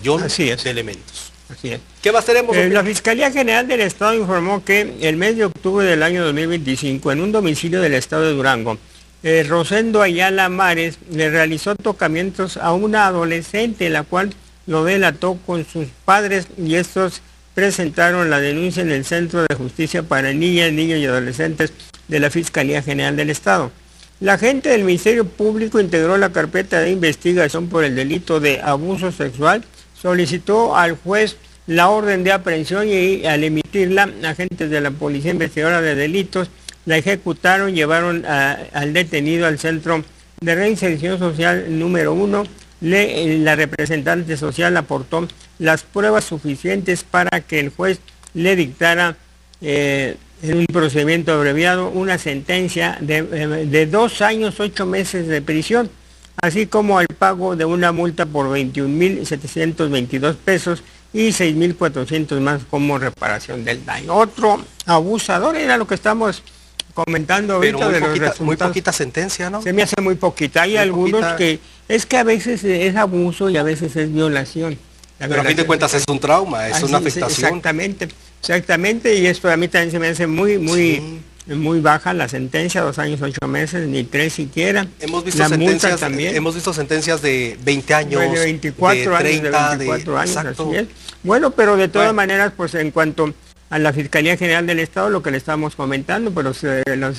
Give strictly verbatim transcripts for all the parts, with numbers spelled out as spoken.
Así es. de elementos. Así es. ¿Qué más tenemos? Eh, la Fiscalía General del Estado informó que el mes de octubre del año dos mil veinticinco, en un domicilio del estado de Durango, eh, Rosendo Ayala Mares le realizó tocamientos a una adolescente, la cual lo delató con sus padres, y estos presentaron la denuncia en el Centro de Justicia para Niñas, Niños y Adolescentes de la Fiscalía General del Estado. La agente del Ministerio Público integró la carpeta de investigación por el delito de abuso sexual, solicitó al juez la orden de aprehensión y al emitirla, agentes de la Policía Investigadora de Delitos la ejecutaron, llevaron a, al detenido al Centro de Reinserción Social número uno. Le, la representante social aportó las pruebas suficientes para que el juez le dictara eh, en un procedimiento abreviado una sentencia de, de dos años, ocho meses de prisión, así como el pago de una multa por veintiún mil setecientos veintidós pesos y seis mil cuatrocientos más como reparación del daño. Otro abusador, era lo que estamos comentando ahorita. Pero muy, de los poquita, resultados. muy poquita sentencia, ¿no? Se me hace muy poquita. Hay muy algunos poquita. que es que a veces es abuso y a veces es violación. La Pero a fin de cuentas es un trauma, es Así, una afectación. Exactamente, exactamente, y esto a mí también se me hace muy, muy, sí. muy baja la sentencia, dos años, ocho meses, ni tres siquiera. Hemos visto, la sentencias, también. hemos visto sentencias de veinte años, de veinticuatro de treinta, años, de veinticuatro de, años, exacto. así es. Bueno, pero de todas bueno. maneras, pues en cuanto a la Fiscalía General del Estado, lo que le estábamos comentando, pues los, eh, los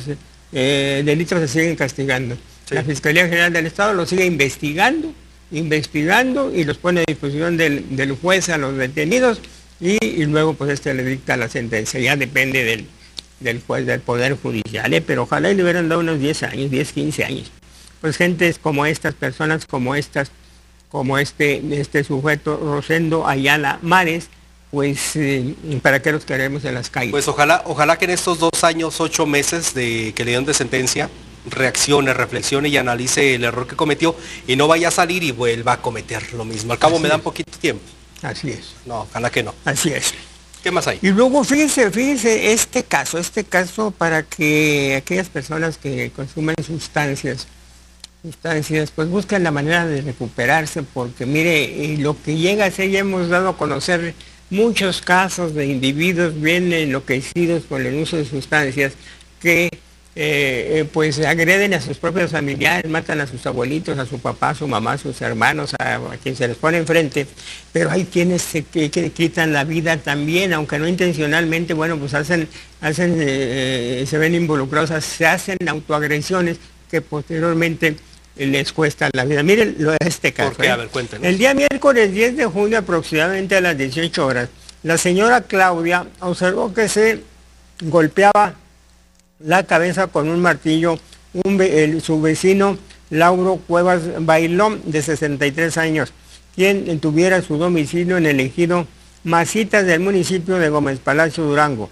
eh, delitos se siguen castigando. Sí. La Fiscalía General del Estado lo sigue investigando, investigando y los pone a disposición del, del juez a los detenidos y, y luego pues este le dicta la sentencia. Ya depende del, del juez, del Poder Judicial, ¿eh? Pero ojalá y le hubieran dado unos diez años, diez, quince años. Pues gentes como estas, personas como estas, como este, este sujeto Rosendo Ayala Mares, pues eh, ¿para qué los queremos en las calles? Pues ojalá, ojalá que en estos dos años, ocho meses de que le dieron de sentencia, reaccione, reflexione y analice el error que cometió y no vaya a salir y vuelva a cometer lo mismo. Al cabo Así me dan es. poquito tiempo. Así es. No, ojalá que no. Así es. ¿Qué más hay? Y luego fíjense, fíjense este caso, este caso para que aquellas personas que consumen sustancias, sustancias, pues busquen la manera de recuperarse, porque mire, lo que llega a ser, ya hemos dado a conocer muchos casos de individuos bien enloquecidos con el uso de sustancias que eh, eh, pues agreden a sus propios familiares, matan a sus abuelitos, a su papá, a su mamá, a sus hermanos, a, a quien se les pone enfrente, pero hay quienes se que, que quitan la vida también, aunque no intencionalmente, bueno, pues hacen, hacen eh, se ven involucrados, se hacen autoagresiones que posteriormente les cuesta la vida. Miren lo de este caso. ¿Por qué? ¿eh? A ver, cuéntenos. El día miércoles diez de junio, aproximadamente a las dieciocho horas, la señora Claudia observó que se golpeaba la cabeza con un martillo un, el, su vecino Lauro Cuevas Bailón, de sesenta y tres años, quien tuviera su domicilio en el ejido Masitas del municipio de Gómez Palacio, Durango.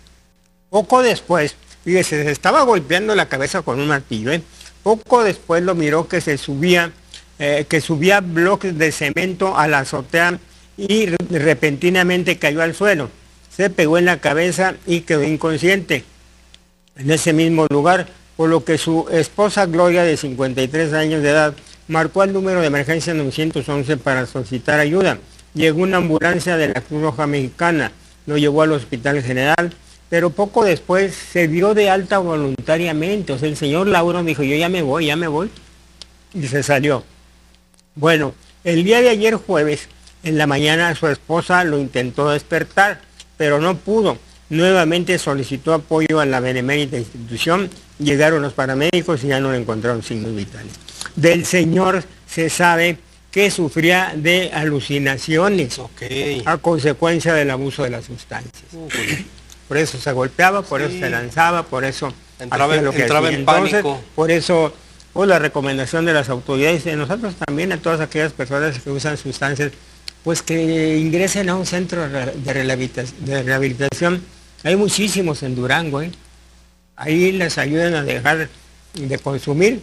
Poco después, fíjese, se estaba golpeando la cabeza con un martillo, ¿eh? Poco después lo miró que se subía, eh, que subía bloques de cemento a la azotea y repentinamente cayó al suelo. Se pegó en la cabeza y quedó inconsciente en ese mismo lugar, por lo que su esposa Gloria, de cincuenta y tres años de edad, marcó el número de emergencia novecientos once para solicitar ayuda. Llegó una ambulancia de la Cruz Roja Mexicana, lo llevó al Hospital General, pero poco después se dio de alta voluntariamente. O sea, el señor Lauro dijo, yo ya me voy, ya me voy, y se salió. Bueno, el día de ayer jueves, en la mañana, su esposa lo intentó despertar, pero no pudo. Nuevamente solicitó apoyo a la benemérita institución, llegaron los paramédicos y ya no le encontraron signos vitales. Del señor se sabe que sufría de alucinaciones, okay, a consecuencia del abuso de las sustancias. Uh-huh. Por eso se golpeaba, por sí. eso se lanzaba, por eso entraba, lo que entraba en Entonces, pánico. Por eso, pues, la recomendación de las autoridades, de nosotros también, a todas aquellas personas que usan sustancias, pues que ingresen a un centro de rehabilitación. De rehabilitación. Hay muchísimos en Durango, ¿eh? Ahí les ayudan a dejar de consumir,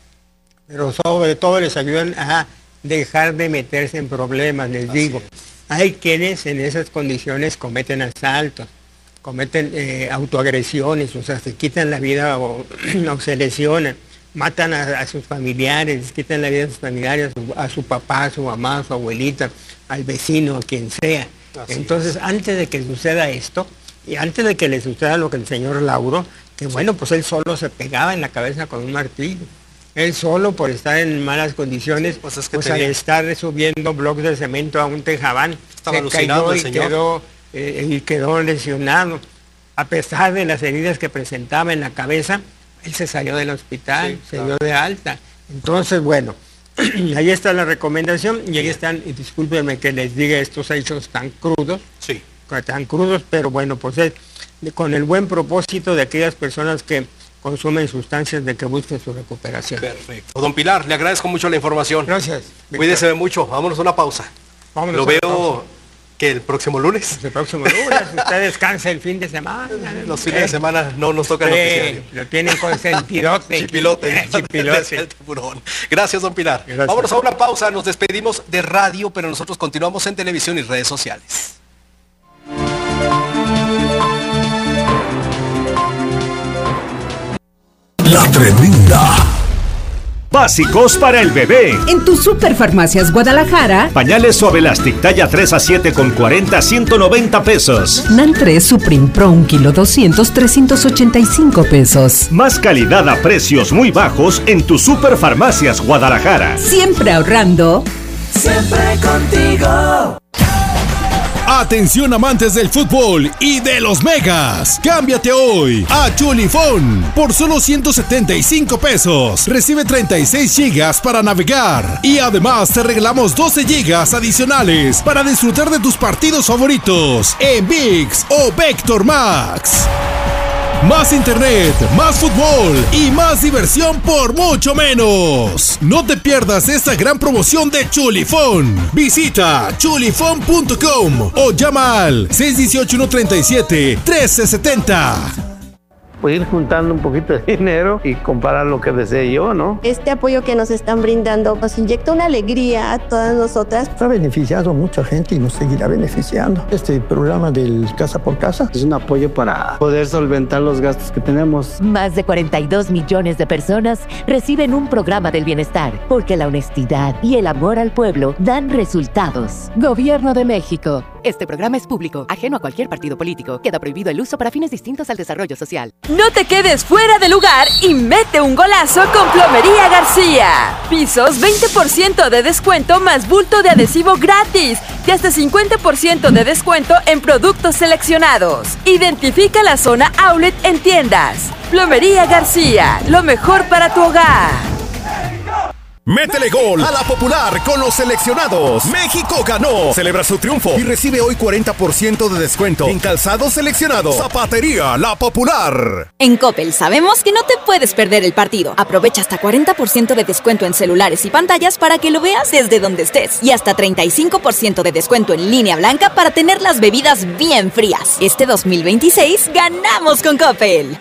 pero sobre todo les ayudan a dejar de meterse en problemas, les Así digo. Es. Hay quienes en esas condiciones cometen asaltos, cometen eh, autoagresiones, o sea, se quitan la vida o, o se lesionan. matan a, a sus familiares, quitan la vida a sus familiares, a su, a su papá, a su mamá, a su abuelita, al vecino, a quien sea. Así Entonces, es. antes de que suceda esto, y antes de que le suceda lo que el señor Lauro, que bueno, pues él solo se pegaba en la cabeza con un martillo. Él solo, por estar en malas condiciones, pues, es que pues tenía... al estar subiendo bloques de cemento a un tejabán, estaba se cayó y señor. quedó, eh, y quedó lesionado. A pesar de las heridas que presentaba en la cabeza, él se salió del hospital, sí, se claro. dio de alta. Entonces, bueno, ahí está la recomendación y ahí están, y discúlpenme que les diga estos hechos tan crudos, sí. tan crudos, pero bueno, pues es con el buen propósito de aquellas personas que consumen sustancias de que busquen su recuperación. Perfecto. Don Pilar, le agradezco mucho la información. Gracias. Cuídese de mucho, vámonos a una pausa. Vámonos Lo veo pausa. que el próximo lunes. El próximo lunes, usted descansa el fin de semana. Los fines ¿eh? de semana no nos toca el noticiario. Lo tienen consentidote. Chipilote. Chipilote. Gracias, don Pilar. Gracias. Vámonos a una pausa, nos despedimos de radio, pero nosotros continuamos en televisión y redes sociales. La Tremenda. Básicos para el bebé. En tu Superfarmacias Guadalajara. Pañales Suave Elastic talla tres a siete con cuarenta a ciento noventa pesos. Nan tres Supreme Pro un kilo doscientos, trescientos ochenta y cinco pesos. Más calidad a precios muy bajos en tu Superfarmacias Guadalajara. Siempre ahorrando. Siempre contigo. Atención amantes del fútbol y de los megas. Cámbiate hoy a Chulifón por solo ciento setenta y cinco pesos. Recibe treinta y seis gigas para navegar y además te regalamos doce gigas adicionales para disfrutar de tus partidos favoritos en ViX o Vector Max. Más internet, más fútbol y más diversión por mucho menos. No te pierdas esta gran promoción de Chulifón. Visita chulifón punto com o llama al seis uno ocho, uno tres siete, uno tres siete cero. Pues ir juntando un poquito de dinero y comprar lo que desee yo, ¿no? Este apoyo que nos están brindando nos inyecta una alegría a todas nosotras. Ha beneficiado a mucha gente y nos seguirá beneficiando. Este programa del Casa por Casa es un apoyo para poder solventar los gastos que tenemos. Más de cuarenta y dos millones de personas reciben un programa del bienestar, porque la honestidad y el amor al pueblo dan resultados. Gobierno de México. Este programa es público, ajeno a cualquier partido político. Queda prohibido el uso para fines distintos al desarrollo social. No te quedes fuera de lugar y mete un golazo con Plomería García. Pisos veinte por ciento de descuento más bulto de adhesivo gratis y hasta cincuenta por ciento de descuento en productos seleccionados. Identifica la zona outlet en tiendas. Plomería García, lo mejor para tu hogar. Métele gol a la Popular con los seleccionados. México ganó. Celebra su triunfo y recibe hoy cuarenta por ciento de descuento en calzados seleccionados. Zapatería La Popular. En Coppel sabemos que no te puedes perder el partido. Aprovecha hasta cuarenta por ciento de descuento en celulares y pantallas para que lo veas desde donde estés. Y hasta treinta y cinco por ciento de descuento en línea blanca para tener las bebidas bien frías. Este dos mil veintiséis ganamos con Coppel.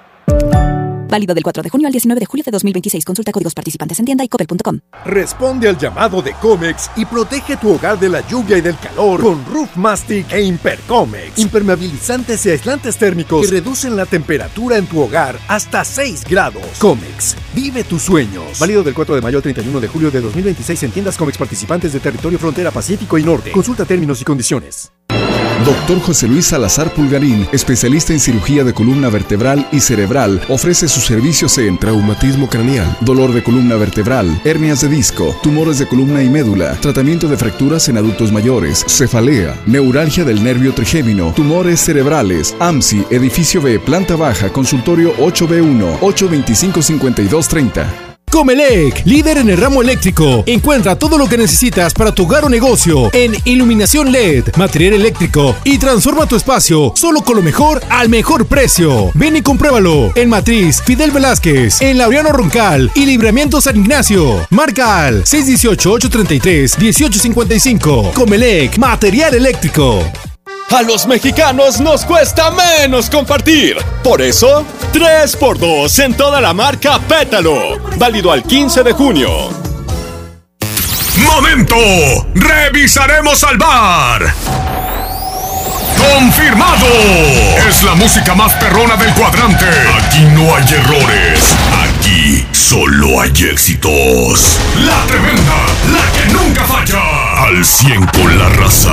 Válido del cuatro de junio al diecinueve de julio de dos mil veintiséis. Consulta códigos participantes en tienda y coppel punto com. Responde al llamado de Comex y protege tu hogar de la lluvia y del calor con Roof Mastic e Impercomex. Impermeabilizantes y aislantes térmicos que reducen la temperatura en tu hogar hasta seis grados. Comex, vive tus sueños. Válido del cuatro de mayo al treinta y uno de julio de dos mil veintiséis en tiendas Comex participantes de territorio frontera Pacífico y Norte. Consulta términos y condiciones. Doctor José Luis Salazar Pulgarín, especialista en cirugía de columna vertebral y cerebral, ofrece sus servicios en traumatismo craneal, dolor de columna vertebral, hernias de disco, tumores de columna y médula, tratamiento de fracturas en adultos mayores, cefalea, neuralgia del nervio trigémino, tumores cerebrales, A M S I, edificio B, planta baja, consultorio ocho B uno, ocho veinticinco, cincuenta y dos treinta. Comelec, líder en el ramo eléctrico. Encuentra todo lo que necesitas para tu hogar o negocio en iluminación L E D, material eléctrico y transforma tu espacio solo con lo mejor al mejor precio. Ven y compruébalo en Matriz Fidel Velázquez, en Laureano Roncal y Libramiento San Ignacio. Marca al seis uno ocho, ocho tres tres, uno ocho cinco cinco. Comelec, material eléctrico. A los mexicanos nos cuesta menos compartir. Por eso, tres por dos en toda la marca Pétalo. Válido al quince de junio. ¡Momento! ¡Revisaremos al V A R! ¡Confirmado! Es la música más perrona del cuadrante. Aquí no hay errores. Aquí solo hay éxitos. La tremenda, la que nunca falla. Al cien con la raza.